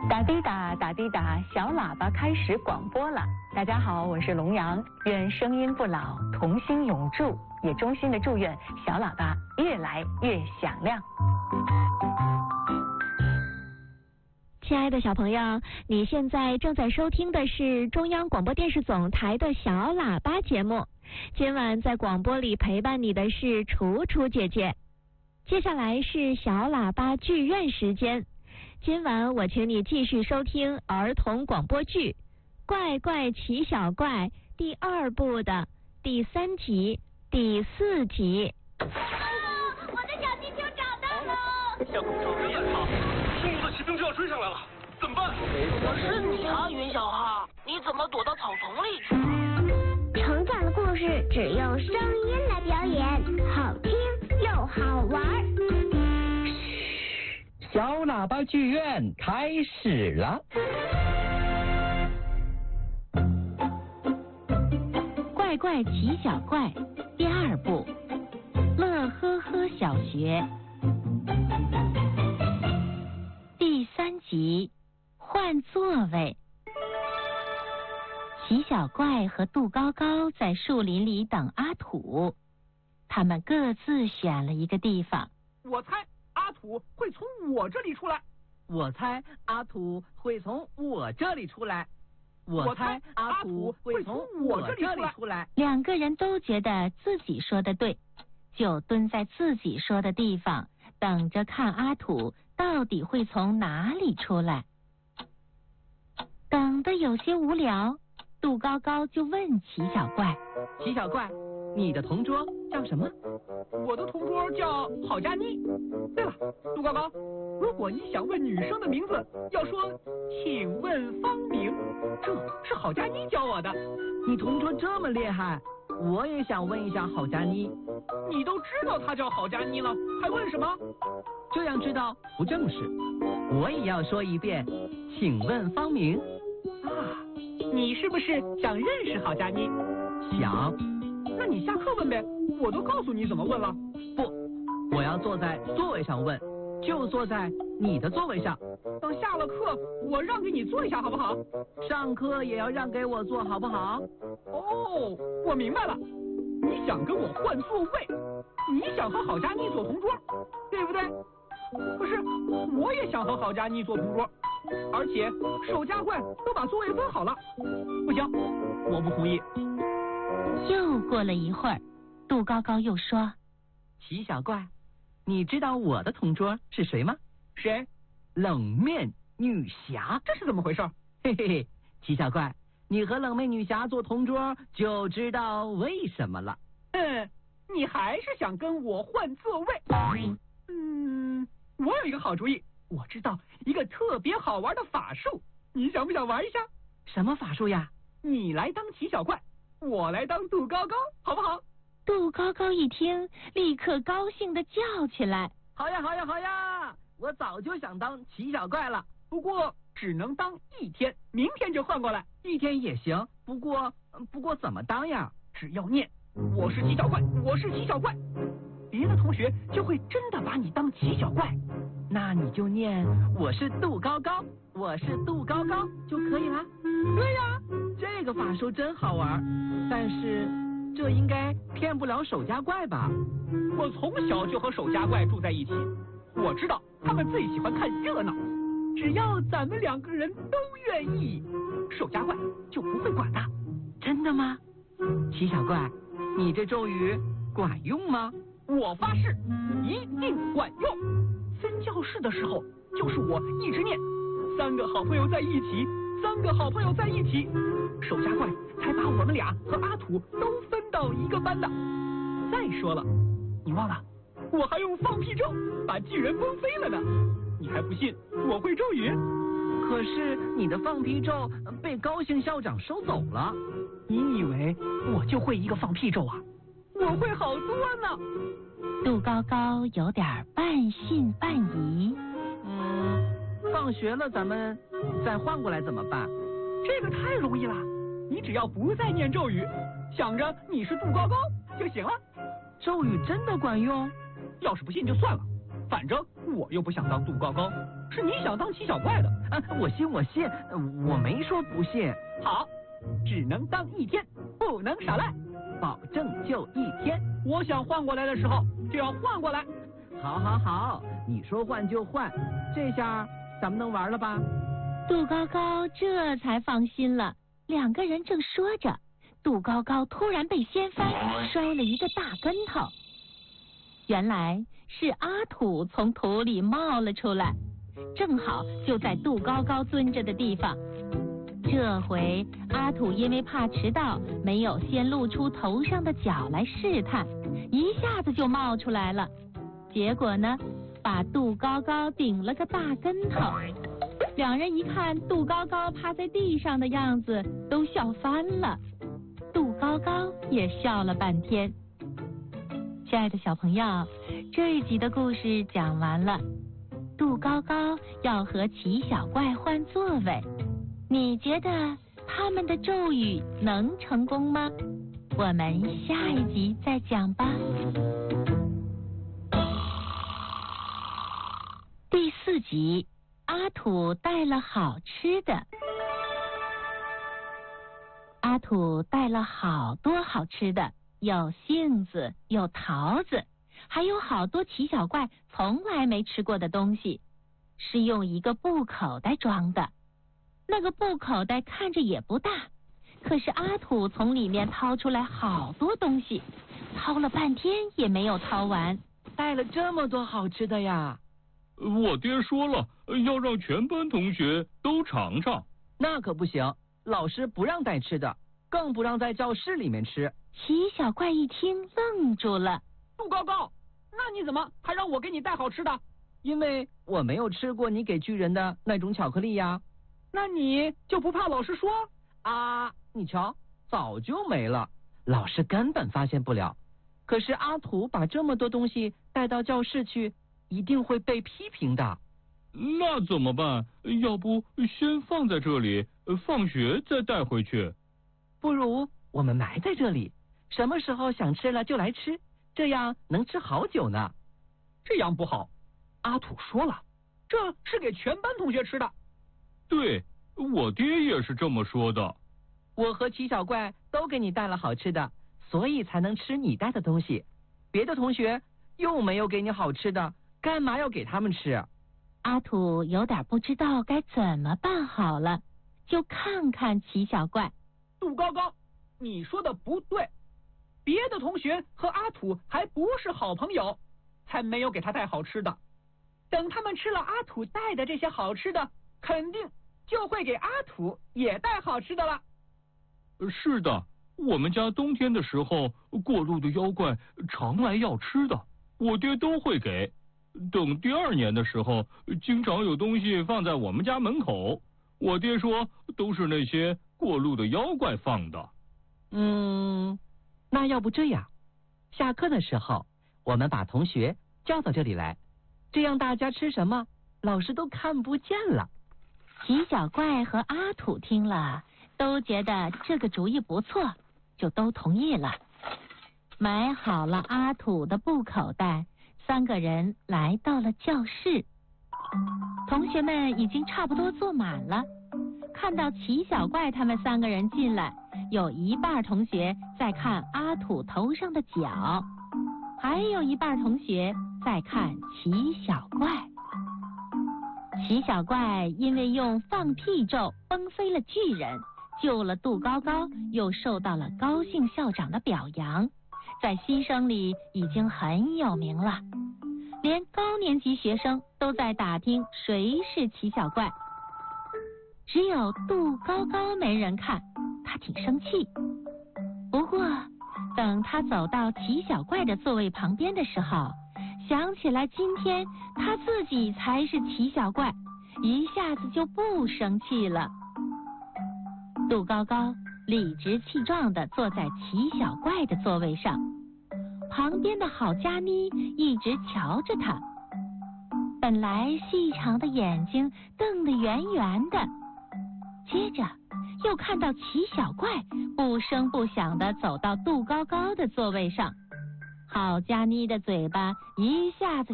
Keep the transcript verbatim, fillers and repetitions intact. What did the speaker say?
打滴打打滴打，小喇叭开始广播了。大家好，我是龙阳，愿声音不老，童心永驻，也衷心的祝愿小喇叭越来越响亮。 亲爱的小朋友，你现在正在收听的是中央广播电视总台的小喇叭节目。今晚在广播里陪伴你的是楚楚姐姐。接下来是小喇叭剧院时间。今晚我请你继续收听儿童广播剧《怪怪奇小怪》第二部的第三集、第四集。 啊！我的小气球找到了！ 小公主人也好，兔子骑兵就要追上来了，怎么办？ 我是你啊，云小号，你怎么躲到草丛里去了？ 成长的故事只用声音来表演，好听又好玩。 小喇叭剧院开始了。 怪怪奇小怪第二部，乐呵呵小学第三集，换座位。奇小怪和杜高高在树林里等阿土，他们各自选了一个地方。 我猜阿土会从我这里出来。 我猜阿土会从我这里出来。我猜阿土会从我这里出来。 两个人都觉得自己说的对，就蹲在自己说的地方，等着看阿土到底会从哪里出来。等得有些无聊，杜高高就问奇小怪： 奇小怪，你的同桌叫什么？ 我的同桌叫郝佳妮。对了，杜高高，如果你想问女生的名字，要说请问芳名，这是郝佳妮教我的。 你同桌这么厉害，我也想问一下郝佳妮。 你都知道她叫郝佳妮了，还问什么？ 这样知道不正式，我也要说一遍，请问芳名。 啊，你是不是想认识郝佳妮？ 想。 那你下课问呗，我都告诉你怎么问了。 不，我要坐在座位上问，就坐在你的座位上。 等下了课，我让给你坐一下好不好？ 上课也要让给我坐好不好？ 哦，我明白了，你想跟我换座位，你想和郝佳妮做同桌，对不对？可是我也想和郝佳妮做同桌，而且守家怪都把座位分好了。不行，我不同意。 又过了一会儿，杜高高又说： 奇小怪，你知道我的同桌是谁吗？ 谁？ 冷面女侠。 这是怎么回事？ 嘿嘿嘿，奇小怪，你和冷面女侠做同桌就知道为什么了。 嗯，你还是想跟我换座位？嗯，我有一个好主意，我知道一个特别好玩的法术，你想不想玩一下？ 什么法术呀？ 你来当奇小怪，我来当杜高高，好不好？ 杜高高一听，立刻高兴地叫起来： 好呀好呀好呀！我早就想当奇小怪了， 不过只能当一天，明天就换过来。 一天也行，不过不过怎么当呀？ 只要念我是奇小怪，我是奇小怪，别的同学就会真的把你当奇小怪。 那你就念我是杜高高，我是杜高高就可以了。 对呀， 这个法术真好玩，但是这应该骗不了守家怪吧？ 我从小就和守家怪住在一起，我知道他们最喜欢看热闹，只要咱们两个人都愿意，守家怪就不会管的。 真的吗？奇小怪，你这咒语管用吗？ 我发誓一定管用。分教室的时候，就是我一直念三个好朋友在一起，三个好朋友在一起，守家怪才把我们俩和阿土都分到一个班的。再说了，你忘了我还用放屁咒把巨人崩飞了呢，你还不信我会咒语？ 可是你的放屁咒被高兴校长收走了。 你以为我就会一个放屁咒啊？我会好多呢。 杜高高有点半信半疑。 嗯，放学了咱们再换过来怎么办？ 这个太容易了，你只要不再念咒语，想着你是杜高高就行了。 咒语真的管用？ 要是不信就算了， 反正我又不想当杜高高，是你想当奇小怪的。 啊，我信我信，我没说不信。 好，只能当一天，不能少赖， 保证就一天。 我想换过来的时候就要换过来。 好好好，你说换就换，这下咱们能玩了吧？ 杜高高这才放心了。两个人正说着，杜高高突然被掀翻，摔了一个大跟头。原来是阿土从土里冒了出来，正好就在杜高高蹲着的地方。这回阿土因为怕迟到，没有先露出头上的角来试探，一下子就冒出来了。结果呢，把杜高高顶了个大跟头。两人一看杜高高趴在地上的样子，都笑翻了。杜高高也笑了半天。亲爱的小朋友，这一集的故事讲完了。杜高高要和奇小怪换座位，你觉得他们的咒语能成功吗？我们下一集再讲吧。第四集，阿土带了好吃的。阿土带了好多好吃的，有杏子，有桃子，还有好多奇小怪从来没吃过的东西，是用一个布口袋装的。那个布口袋看着也不大，可是阿土从里面掏出来好多东西，掏了半天也没有掏完。 带了这么多好吃的呀！ 我爹说了，要让全班同学都尝尝。 那可不行，老师不让带吃的，更不让在教室里面吃。 奇小怪一听愣住了。 杜高高，那你怎么还让我给你带好吃的？ 因为我没有吃过你给巨人的那种巧克力呀。 那你就不怕老师说？ 啊，你瞧，早就没了，老师根本发现不了。可是阿土把这么多东西带到教室去，一定会被批评的。 那怎么办？要不先放在这里，放学再带回去？ 不如我们埋在这里，什么时候想吃了就来吃，这样能吃好久呢。 这样不好，阿土说了，这是给全班同学吃的。 对，我爹也是这么说的。 我和奇小怪都给你带了好吃的，所以才能吃你带的东西。别的同学又没有给你好吃的，干嘛要给他们吃？ 阿土有点不知道该怎么办好了，就看看奇小怪。 杜高高，你说的不对，别的同学和阿土还不是好朋友，才没有给他带好吃的。等他们吃了阿土带的这些好吃的，肯定就会给阿土也带好吃的了。 是的，我们家冬天的时候，过路的妖怪常来要吃的，我爹都会给。等第二年的时候，经常有东西放在我们家门口，我爹说都是那些过路的妖怪放的。 嗯，那要不这样，下课的时候我们把同学叫到这里来，这样大家吃什么老师都看不见了。 奇小怪和阿土听了都觉得这个主意不错，就都同意了。买好了阿土的布口袋，三个人来到了教室。同学们已经差不多坐满了，看到奇小怪他们三个人进来，有一半同学在看阿土头上的角，还有一半同学在看奇小怪。奇小怪因为用放屁咒崩飞了巨人，救了杜高高，又受到了高兴校长的表扬，在新生里已经很有名了。连高年级学生都在打听谁是奇小怪，只有杜高高没人看，他挺生气。不过等他走到奇小怪的座位旁边的时候，想起来今天他自己才是奇小怪，一下子就不生气了。杜高高理直气壮地坐在奇小怪的座位上，旁边的郝佳妮一直瞧着他，本来细长的眼睛瞪得圆圆的，接着又看到奇小怪不声不响地走到杜高高的座位上，郝佳妮的嘴巴一下子